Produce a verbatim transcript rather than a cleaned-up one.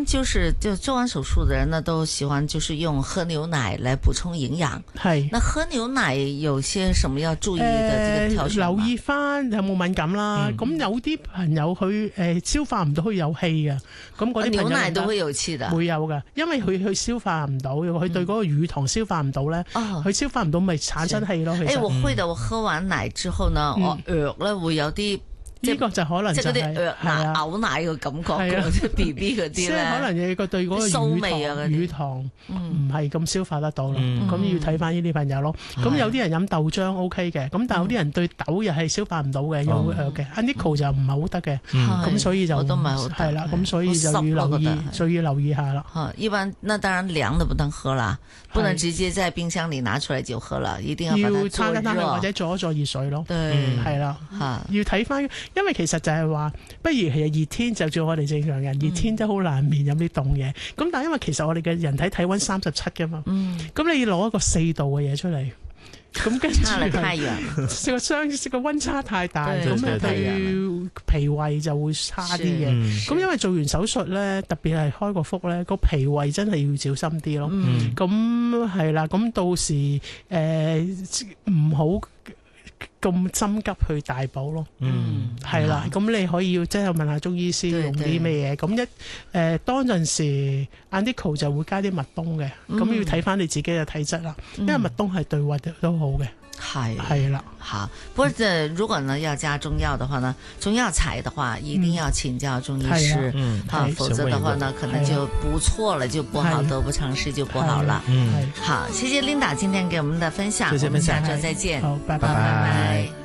就是就做完手術的人呢，都喜歡就是用喝牛奶來補充營養。 係。 那喝牛奶有些什麼要注意的？這個挑選、呃、 留意翻有冇敏感啦。咁、嗯、有啲朋友佢誒、呃、消化唔到，佢有氣嘅。咁嗰啲牛奶都會有氣的。會有㗎，因為佢佢消化唔到，佢對嗰個乳糖消化唔到咧，佢、嗯、消化唔到咪產生氣咯。誒、欸，我會的，我喝完奶之後呢，嗯、我藥咧會有啲。 呢、這個就可能就係、是、 啲嘔奶嘅感覺，即係 B B 嗰啲咧，即係可能你個對嗰個乳糖乳糖唔係咁消化得到啦，咁、嗯、要睇翻呢啲朋友咯。咁、嗯、有啲人飲豆漿 O K 嘅，咁、嗯、但係有啲人對豆又係消化唔到嘅，有誒嘅。阿 Nico 就唔係好得嘅，咁、嗯、所以就係啦，咁所以就要留意，就要留意下啦。 嚇，一般那當然涼的不能喝啦，不能直接在冰箱裡拿出來就喝啦，一定要把它做熱或者做一做熱水咯。 對， 係啦，要睇翻。因為其實就係話，不如其實熱天就做我哋正常人，熱天都好難免飲啲凍嘢。咁、嗯、但係因為其實我哋嘅人體體溫三十七㗎嘛，咁、嗯、你要攞一個四度嘅嘢出嚟，咁跟住個相個溫差太大，咁對脾胃就會差啲嘅。咁、嗯、因為做完手術咧，特別係開個腹咧，個脾胃真係要小心啲咯。咁係啦，咁到時誒唔好咁心急去大補咯，嗯，係啦，咁你可以要即係問下中醫師用啲咩嘢，咁一誒、呃、當陣時 Andico 就會加啲麥冬嘅，咁、嗯、要睇翻你自己嘅體質啦、嗯，因為麥冬係對胃都好嘅，係係啦， 好。不過誒，如果呢要加中藥的話呢，中藥材的話一定要請教中醫師，嗯，啊，否則的話呢可能就補錯了就不好，得不償失就不好了。嗯，好，謝謝 Linda 今天給我們的分享， 謝謝分享， 我們下周再見， 好，拜拜。 拜拜。